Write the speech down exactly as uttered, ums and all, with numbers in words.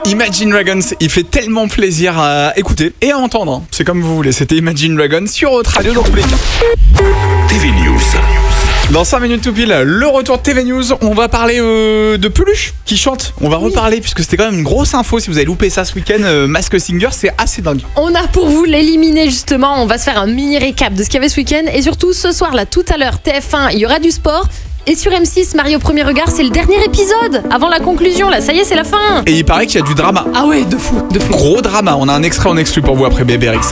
Imagine Dragons, il fait tellement plaisir à écouter et à entendre. C'est comme vous voulez, c'était Imagine Dragons sur votre radio dans tous les cas. T V News. Dans cinq minutes tout pile, le retour de T V News. On va parler euh, de Peluche qui chante. On va oui. reparler puisque c'était quand même une grosse info. Si vous avez loupé ça ce week-end, euh, Mask Singer, c'est assez dingue. On a pour vous l'éliminer justement. On va se faire un mini récap de ce qu'il y avait ce week-end. Et surtout ce soir là, tout à l'heure, T F un, il y aura du sport. Et sur M six, Marie au premier regard, c'est le dernier épisode. Avant la conclusion, là, ça y est, c'est la fin. Et il paraît qu'il y a du drama. Ah ouais, de fou, de fou. Gros drama. On a un extrait en exclu pour vous après Bébé Rexa.